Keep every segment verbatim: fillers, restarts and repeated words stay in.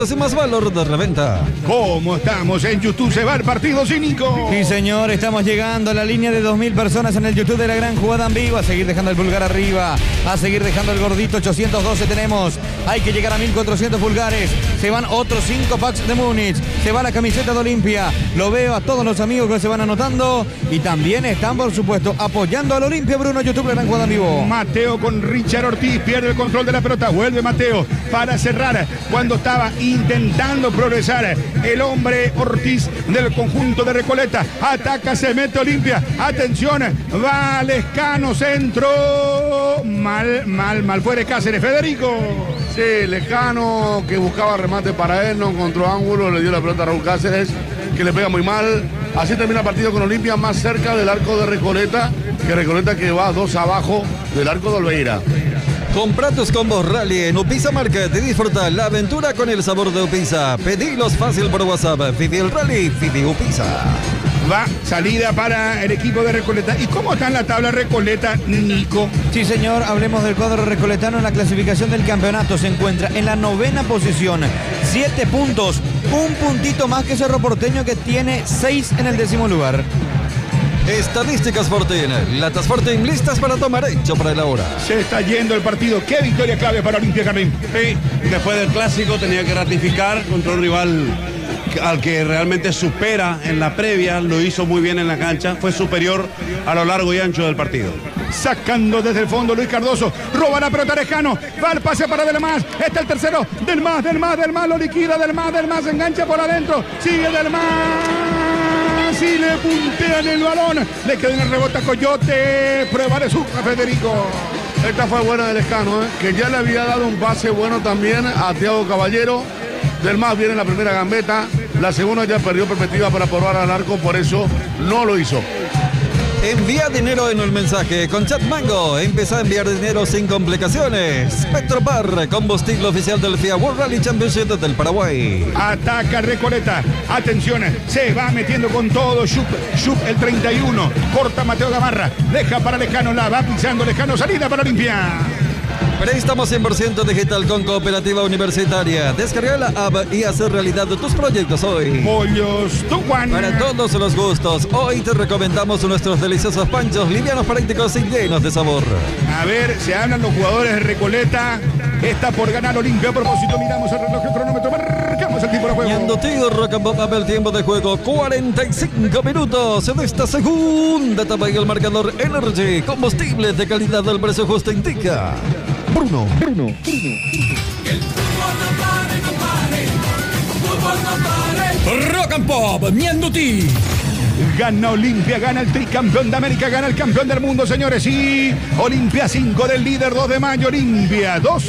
y más valor de reventa. ¿Cómo estamos? En YouTube se va el partido cínico. Sí, señor, estamos llegando a la línea de dos mil personas en el YouTube de La Gran Jugada en vivo. A seguir dejando el pulgar arriba, a seguir dejando el gordito. Ochocientos doce tenemos. Hay que llegar a mil cuatrocientos pulgares. Se van otros cinco packs de Múnich. Se va la camiseta de Olimpia. Lo veo a todos los amigos que se van anotando. Y también están, por supuesto, apoyando al Olimpia. Bruno, YouTube La Gran Jugada en vivo. Mateo con Richard Ortiz. Pierde el control de la pelota. Vuelve Mateo para cerrar cuando estaba intentando progresar el hombre Ortiz del conjunto de Recoleta. Ataca, se mete Olimpia. Atención, va Lescano, centro. Mal, mal, mal fuera Cáceres. Federico. Sí, Lescano, que buscaba remate para él, no encontró ángulo, le dio la pelota a Raúl Cáceres, que le pega muy mal. Así termina el partido con Olimpia más cerca del arco de Recoleta, que Recoleta que va dos abajo del arco de Olveira. Compra tus combos Rally en Upisa Market y disfruta la aventura con el sabor de Upisa. Pedilos fácil por WhatsApp. Fidi el Rally, Fidi Upisa. Va salida para el equipo de Recoleta. ¿Y cómo está en la tabla Recoleta, Nico? Sí, señor, hablemos del cuadro recoletano en la clasificación del campeonato. Se encuentra en la novena posición. Siete puntos, un puntito más que Cerro Porteño, que tiene seis en el décimo lugar. Estadísticas Sporting, Latas Sporting listas para tomar hecho para la hora. Se está yendo el partido. ¿Qué victoria clave para Olimpia, Carlín? Sí, después del clásico tenía que ratificar contra un rival al que realmente supera en la previa, lo hizo muy bien en la cancha, fue superior a lo largo y ancho del partido. Sacando desde el fondo Luis Cardoso, roba la pelota Lescano, va el pase para Del Más, está el tercero, Del Más, Del Más, Del Más, lo liquida, Del Más, Del Más, engancha por adentro, sigue Del Más, y le puntean el balón, le queda en el rebote a Coyote, prueba de su Federico. Esta fue buena de Lescano, ¿eh? Que ya le había dado un pase bueno también a Thiago Caballero. Del Más viene la primera gambeta, la segunda ya perdió perspectiva para probar al arco, por eso no lo hizo. Envía dinero en un mensaje con Chat Mango. Empieza a enviar dinero sin complicaciones. Petropar, combustible oficial del F I A World Rally Championship del Paraguay. Ataca Recoleta. Atención, se va metiendo con todo. Shup, Shup el treinta y uno. Corta Mateo Gamarra. Deja para Lescano. La va pisando Lescano. Salida para Olimpia. Préstamo cien por ciento digital con Cooperativa Universitaria. Descarga la app y hacer realidad tus proyectos hoy. Pollos Tucuán. Para todos los gustos, hoy te recomendamos nuestros deliciosos panchos livianos, prácticos y llenos de sabor. A ver, se hablan los jugadores de Recoleta. Está por ganar Olimpia. A propósito, miramos el reloj, el cronómetro, marcamos el tiempo de juego. Y en Dotigo Rock and Pop el tiempo de juego, cuarenta y cinco minutos de esta segunda etapa y el marcador Energy, combustible de calidad del precio justo indica. Bruno, Bruno, Bruno. El fútbol no pare, no pare. Fútbol no pare. Rock and Pop, Mianduti. Gana Olimpia, gana el tricampeón de América, gana el campeón del mundo, señores. Y Olimpia cinco del líder, dos de mayo. Olimpia dos.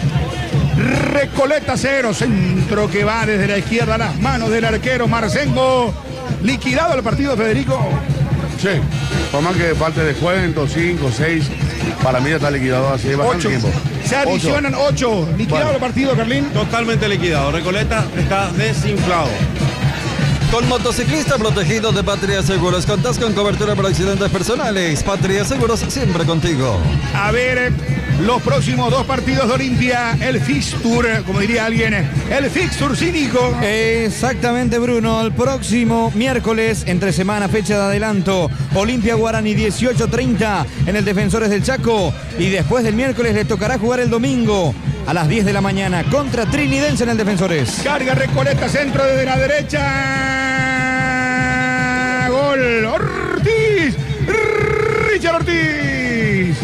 Recoleta cero. Centro que va desde la izquierda a las manos del arquero Marcengo. Liquidado el partido, Federico. Sí, por más que falte descuento, cinco, seis, para mí ya está liquidado así bastante tiempo. Se adicionan ocho. Liquidado bueno. El partido, Carlín. Totalmente liquidado. Recoleta está desinflado. Con motociclista protegido de Patria Seguros, contás con cobertura para accidentes personales. Patria Seguros, siempre contigo. A ver, los próximos dos partidos de Olimpia, el fixture, como diría alguien, el fixture cínico. Exactamente, Bruno. El próximo miércoles, entre semana, fecha de adelanto, Olimpia Guaraní dieciocho treinta en el Defensores del Chaco. Y después del miércoles le tocará jugar el domingo a las diez de la mañana contra Trinidense en el Defensores. Carga Recoleta, centro desde la derecha. Gol. Ortiz. Richard Ortiz.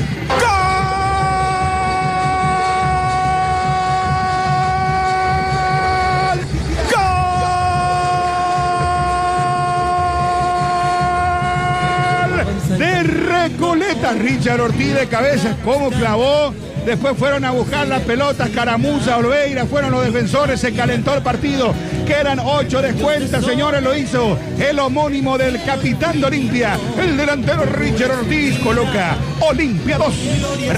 De Recoleta, Richard Ortiz de cabeza, como clavó. Después fueron a buscar las pelotas, Caramuza, Olveira, fueron los defensores, se calentó el partido. Quedan ocho descuentas, señores, lo hizo el homónimo del capitán de Olimpia. El delantero Richard Ortiz coloca Olimpia dos.